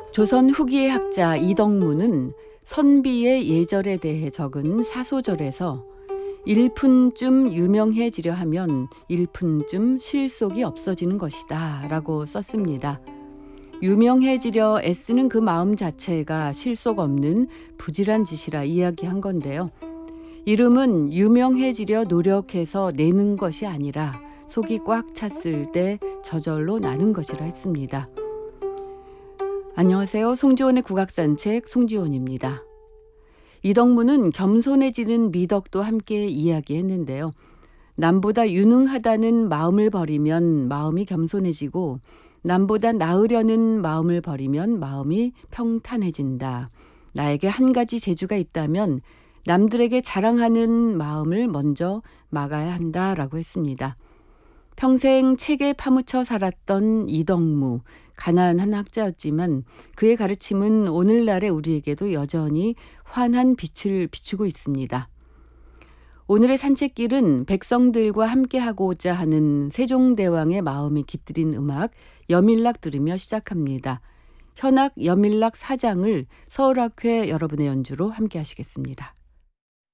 조선 후기의 학자 이덕무는 선비의 예절에 대해 적은 사소절에서 일푼쯤 유명해지려 하면 일푼쯤 실속이 없어지는 것이다 라고 썼습니다. 유명해지려 애쓰는 그 마음 자체가 실속 없는 부질한 짓이라 이야기한 건데요. 이름은 유명해지려 노력해서 내는 것이 아니라 속이 꽉 찼을 때 저절로 나는 것이라 했습니다. 안녕하세요. 송지원의 국악산책 송지원입니다. 이덕무는 겸손해지는 미덕도 함께 이야기했는데요. 남보다 유능하다는 마음을 버리면 마음이 겸손해지고 남보다 나으려는 마음을 버리면 마음이 평탄해진다. 나에게 한 가지 재주가 있다면 남들에게 자랑하는 마음을 먼저 막아야 한다라고 했습니다. 평생 책에 파묻혀 살았던 이덕무, 가난한 학자였지만 그의 가르침은 오늘날의 우리에게도 여전히 환한 빛을 비추고 있습니다. 오늘의 산책길은 백성들과 함께하고자 하는 세종대왕의 마음이 깃들인 음악 여밀락 들으며 시작합니다. 현악 여밀락 4장을 서울학회 여러분의 연주로 함께 하시겠습니다.